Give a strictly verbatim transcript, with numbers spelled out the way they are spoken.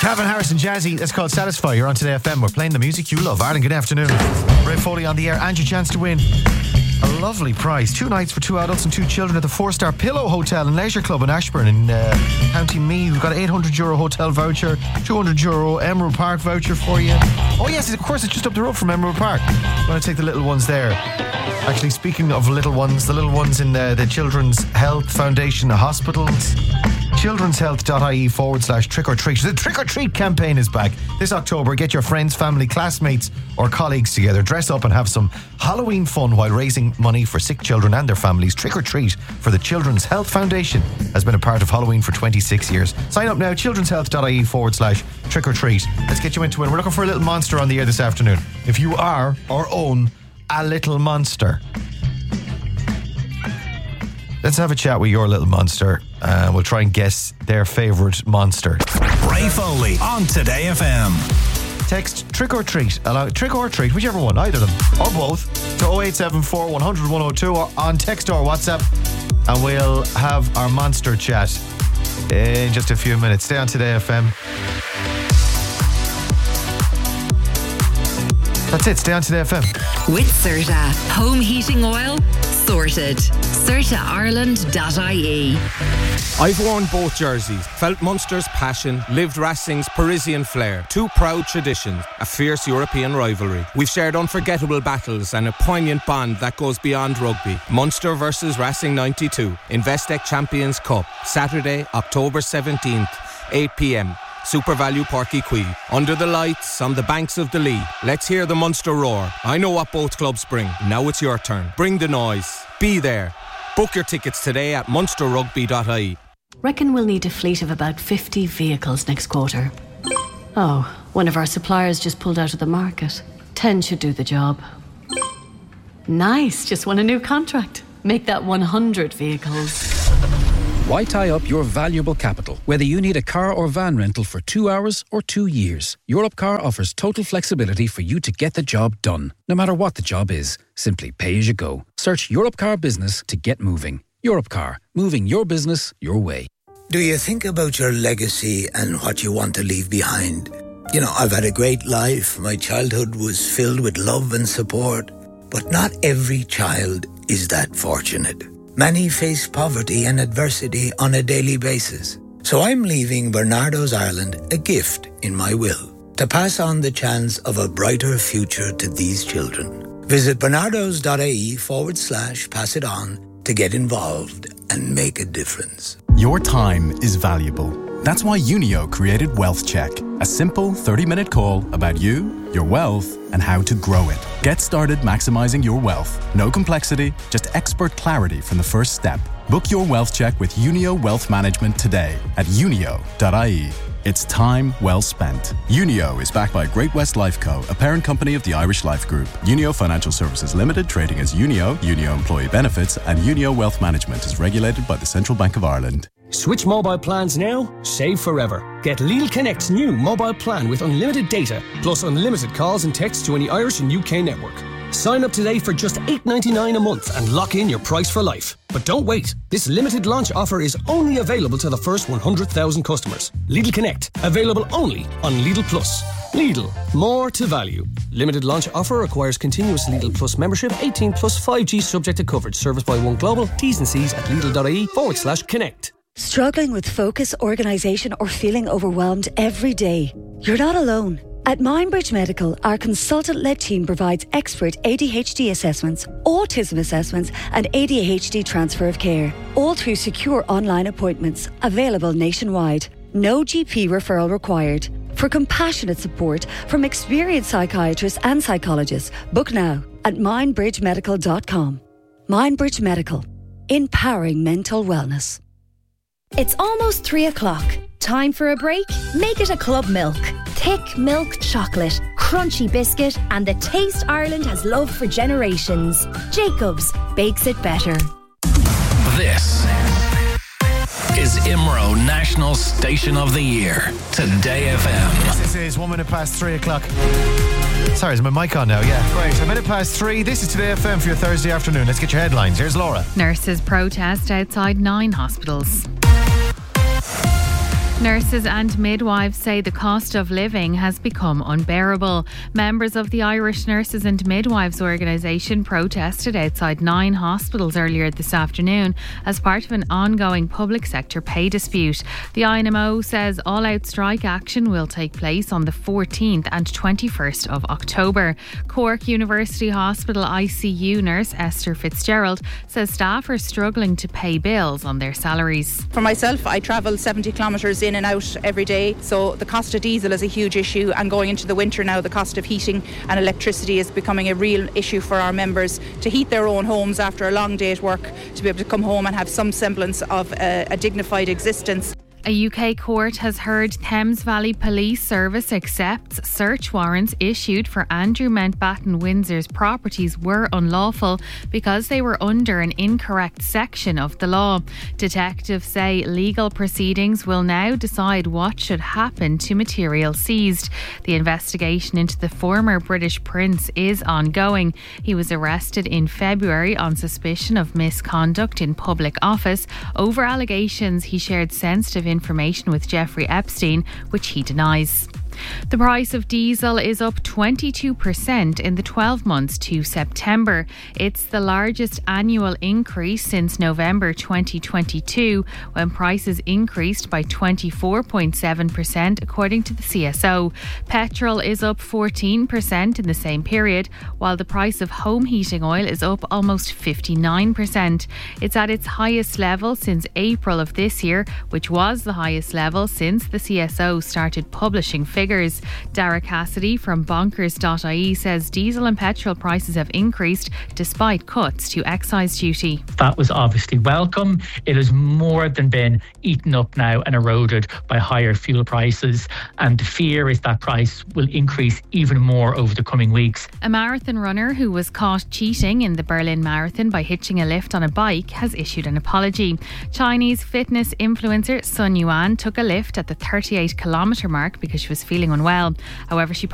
Calvin Harris and Jazzy, that's called Satisfy. You're on Today F M. We're playing the music you love. Ireland, good afternoon. Ray Foley on the air, and your chance to win a lovely prize. Two nights for two adults and two children at the four-star Pillow Hotel and Leisure Club in Ashburn in uh, County Meath. We've got an eight hundred euro hotel voucher, two hundred euro Emerald Park voucher for you. Oh yes, of course, it's just up the road from Emerald Park. I'm going to take the little ones there. Actually, speaking of little ones, the little ones in uh, the Children's Health Foundation hospitals, childrenshealth.ie forward slash trick or treat. The trick or treat campaign is back this October. Get your friends, family, classmates or colleagues together. Dress up and have some Halloween fun while raising money for sick children and their families. Trick or treat for the Children's Health Foundation has been a part of Halloween for twenty-six years. Sign up now, childrenshealth.ie forward slash trick or treat. Let's get you into it. We're looking for a little monster on the air this afternoon. If you are or own a little monster, let's have a chat with your little monster. Uh, we'll try and guess their favourite monster. Ray Foley on Today F M. Text trick or treat, allow, trick or treat, whichever one, either of them, or both, to oh eight seven four, one hundred, one oh two or on text or WhatsApp, and we'll have our monster chat in just a few minutes. Stay on Today F M. That's it, stay on Today F M. With Serta. Home heating oil, sorted. Serta Ireland dot I E. I've worn both jerseys, felt Munster's passion, lived Racing's Parisian flair. Two proud traditions, a fierce European rivalry. We've shared unforgettable battles and a poignant bond that goes beyond rugby. Munster versus Racing ninety-two, Investec Champions Cup, Saturday, October seventeenth, eight p.m. Super Value Porky Quay. Under the lights, on the banks of the Lee. Let's hear the Munster roar. I know what both clubs bring. Now it's your turn. Bring the noise. Be there. Book your tickets today at munster rugby dot I E. Reckon we'll need a fleet of about fifty vehicles next quarter. Oh, one of our suppliers just pulled out of the market. Ten should do the job. Nice, just won a new contract. Make that one hundred vehicles. Why tie up your valuable capital, whether you need a car or van rental for two hours or two years? Europcar offers total flexibility for you to get the job done, no matter what the job is. Simply pay as you go. Search Europcar Business to get moving. Europcar, moving your business your way. Do you think about your legacy and what you want to leave behind? You know, I've had a great life. My childhood was filled with love and support. But not every child is that fortunate. Many face poverty and adversity on a daily basis. So I'm leaving Bernardo's Ireland a gift in my will, to pass on the chance of a brighter future to these children. Visit bernardos.ie forward slash pass it on to get involved and make a difference. Your time is valuable. That's why Unio created Wealth Check, a simple thirty-minute call about you, your wealth, and how to grow it. Get started maximizing your wealth. No complexity, just expert clarity from the first step. Book your Wealth Check with Unio Wealth Management today at unio dot I E. It's time well spent. Unio is backed by Great West Life Co., a parent company of the Irish Life Group. Unio Financial Services Limited, trading as Unio, Unio Employee Benefits, and Unio Wealth Management is regulated by the Central Bank of Ireland. Switch mobile plans now, save forever. Get Lidl Connect's new mobile plan with unlimited data, plus unlimited calls and texts to any Irish and U K network. Sign up today for just eight ninety-nine a month and lock in your price for life. But don't wait. This limited launch offer is only available to the first one hundred thousand customers. Lidl Connect, available only on Lidl Plus. Lidl, more to value. Limited launch offer requires continuous Lidl Plus membership, eighteen plus five G subject to coverage. Service by One Global. T's and C's at lidl.ie forward slash connect. Struggling with focus, organisation or feeling overwhelmed every day? You're not alone. At Mindbridge Medical, our consultant-led team provides expert A D H D assessments, autism assessments and A D H D transfer of care, all through secure online appointments, available nationwide. No G P referral required. For compassionate support from experienced psychiatrists and psychologists, book now at mindbridge medical dot com. Mindbridge Medical, empowering mental wellness. It's almost three o'clock. Time for a break? Make it a Club Milk. Thick milk chocolate, crunchy biscuit, and the taste Ireland has loved for generations. Jacobs bakes it better. This is I M R O National Station of the Year. Today F M. This is one minute past three o'clock. Sorry, is my mic on now? Yeah, great. A minute past three. This is Today F M for your Thursday afternoon. Let's get your headlines. Here's Laura. Nurses protest outside nine hospitals. Nurses and midwives say the cost of living has become unbearable. Members of the Irish Nurses and Midwives Organisation protested outside nine hospitals earlier this afternoon as part of an ongoing public sector pay dispute. The I N M O says all-out strike action will take place on the fourteenth and twenty-first of October. Cork University Hospital I C U nurse Esther Fitzgerald says staff are struggling to pay bills on their salaries. For myself, I travel seventy kilometres in and out every day, so the cost of diesel is a huge issue, and going into the winter now the cost of heating and electricity is becoming a real issue for our members to heat their own homes after a long day at work, to be able to come home and have some semblance of a, a dignified existence. A U K court has heard Thames Valley Police Service accepts search warrants issued for Andrew Mountbatten Windsor's properties were unlawful because they were under an incorrect section of the law. Detectives say legal proceedings will now decide what should happen to material seized. The investigation into the former British Prince is ongoing. He was arrested in February on suspicion of misconduct in public office over allegations he shared sensitive information with Jeffrey Epstein, which he denies. The price of diesel is up twenty-two percent in the twelve months to September. It's the largest annual increase since November twenty twenty-two, when prices increased by twenty-four point seven percent according to the C S O. Petrol is up fourteen percent in the same period, while the price of home heating oil is up almost fifty-nine percent. It's at its highest level since April of this year, which was the highest level since the C S O started publishing figures. Figures. Dara Cassidy from bonkers dot I E says diesel and petrol prices have increased despite cuts to excise duty. That was obviously welcome. It has more than been eaten up now and eroded by higher fuel prices, and the fear is that price will increase even more over the coming weeks. A marathon runner who was caught cheating in the Berlin Marathon by hitching a lift on a bike has issued an apology. Chinese fitness influencer Sun Yuan took a lift at the thirty-eight kilometre mark because she was feeling unwell. However, she